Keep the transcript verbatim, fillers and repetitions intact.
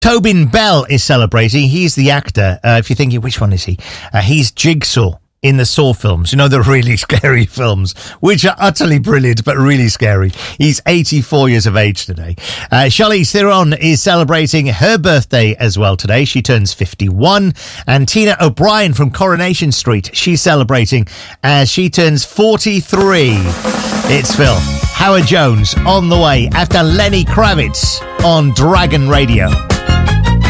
Tobin Bell is celebrating. He's the actor. Uh, if you're thinking, which one is he? Uh, he's Jigsaw in the Saw films. You know, the really scary films, which are utterly brilliant, but really scary. He's eighty-four years of age today. Uh, Charlize Theron is celebrating her birthday as well today. She turns fifty-one. And Tina O'Brien from Coronation Street, she's celebrating as she turns forty-three. It's Phil. Howard Jones on the way after Lenny Kravitz on Dragon Radio.